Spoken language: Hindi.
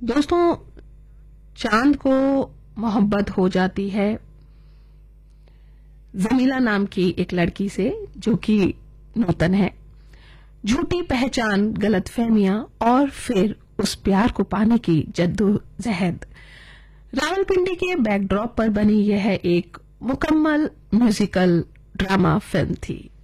दोस्तों, चांद को मोहब्बत हो जाती है जमीला नाम की एक लड़की से जो कि नूतन है। झूठी पहचान, गलतफहमियां और फिर उस प्यार को पाने की जद्दोजहद। रावलपिंडी के बैकड्रॉप पर बनी यह एक मुकम्मल म्यूजिकल ड्रामा फिल्म थी।